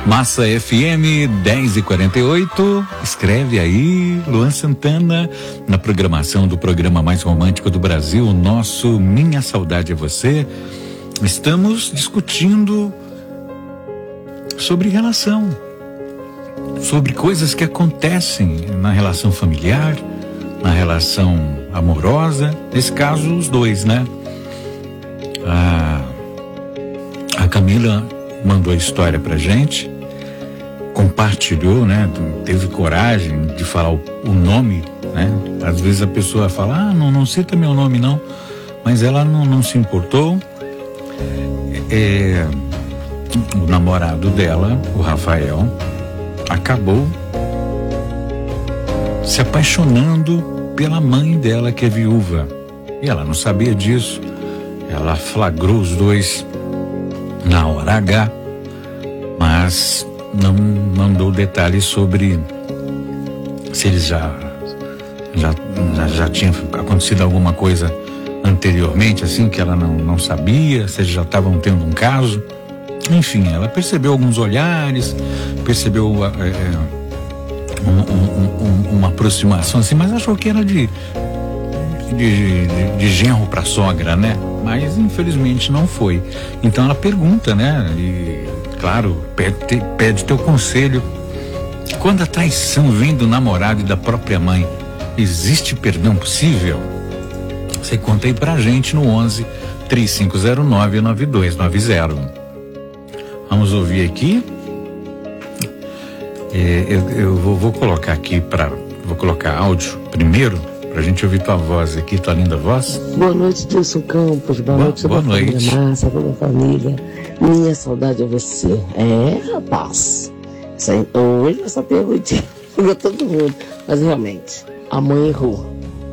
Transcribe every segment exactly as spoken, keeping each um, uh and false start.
Massa F M dez e quarenta e oito, escreve aí, Luan Santana, na programação do programa mais romântico do Brasil, o nosso Minha Saudade é Você. Estamos discutindo sobre relação, sobre coisas que acontecem na relação familiar, na relação amorosa, nesse caso os dois, né? A, a Camila mandou a história pra gente, compartilhou, né? Teve coragem de falar o, o nome, né? Às vezes a pessoa fala, ah, não, não cita meu nome não, mas ela não, não se importou. É, o namorado dela, o Rafael, acabou se apaixonando pela mãe dela, que é viúva, e ela não sabia disso. Ela flagrou os dois na hora H, mas não mandou detalhes sobre se eles já já, já, já tinha acontecido alguma coisa anteriormente, assim, que ela não, não sabia, se eles já estavam tendo um caso. Enfim, ela percebeu alguns olhares, percebeu é, um, um, um, uma aproximação assim, mas achou que era de de, de, de genro para sogra, né? Mas infelizmente não foi. Então ela pergunta, né? E claro, pede, pede teu conselho. Quando a traição vem do namorado e da própria mãe, existe perdão possível? Você conta aí pra gente no onze, três cinco zero nove, nove dois nove zero. Vamos ouvir aqui. É, eu eu vou, vou colocar aqui para vou colocar áudio primeiro pra gente ouvir tua voz aqui, tua linda voz. Boa noite, Dilson Campos. Boa, boa noite, boa noite. Massa, boa família. Minha saudade é você. É, rapaz. Sem, hoje essa pergunta para todo mundo. Mas realmente, a mãe errou.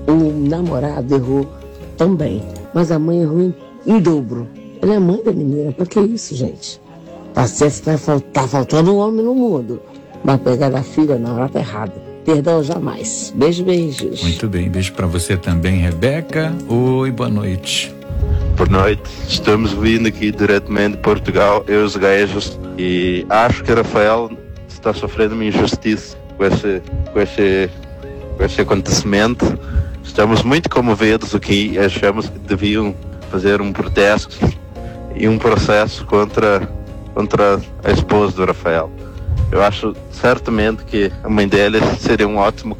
O namorado errou também. Mas a mãe errou em, em dobro. Ela é mãe da menina. Pra que isso, gente? Tá, tá, tá faltando um homem no mundo. Vai pegar a filha na hora errada. Perdão jamais. Beijo, beijos. Muito bem, beijo pra você também, Rebeca. Oi, boa noite. Boa noite. Estamos vindo aqui diretamente de Portugal, eu e os gajos, e acho que Rafael está sofrendo uma injustiça com esse, com esse, com esse acontecimento. Estamos muito comovidos aqui e achamos que deviam fazer um protesto e um processo contra, contra a esposa do Rafael. Eu acho certamente que a mãe dele seria um ótimo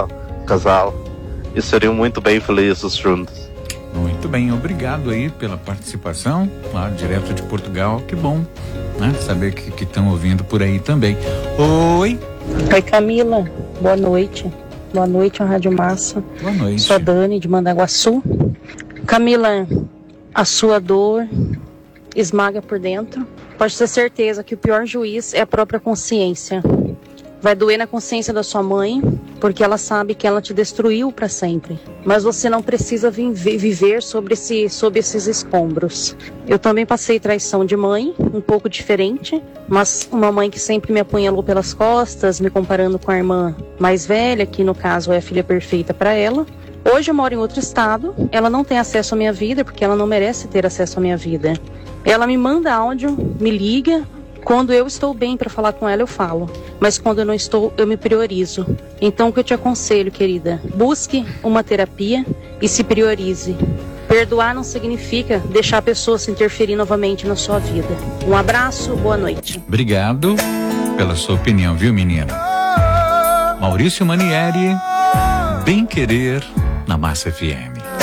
casal e seriam muito bem felizes juntos. Muito bem, obrigado aí pela participação, lá direto de Portugal, que bom, né? Saber que estão ouvindo por aí também. Oi! Oi, Camila, boa noite. Boa noite, a Rádio Massa. Boa noite. Sou a Dani, de Mandaguaçu. Camila, a sua dor esmaga por dentro. Pode ter certeza que o pior juiz é a própria consciência. Vai doer na consciência da sua mãe, porque ela sabe que ela te destruiu para sempre. Mas você não precisa viver sobre, esse, sobre esses escombros. Eu também passei traição de mãe, um pouco diferente, mas uma mãe que sempre me apunhalou pelas costas, me comparando com a irmã mais velha, que no caso é a filha perfeita para ela. Hoje eu moro em outro estado, ela não tem acesso à minha vida, porque ela não merece ter acesso à minha vida. Ela me manda áudio, me liga. Quando eu estou bem para falar com ela, eu falo. Mas quando eu não estou, eu me priorizo. Então, o que eu te aconselho, querida? Busque uma terapia e se priorize. Perdoar não significa deixar a pessoa se interferir novamente na sua vida. Um abraço, boa noite. Obrigado pela sua opinião, viu, menina? Maurício Manieri, Bem Querer, na Massa F M.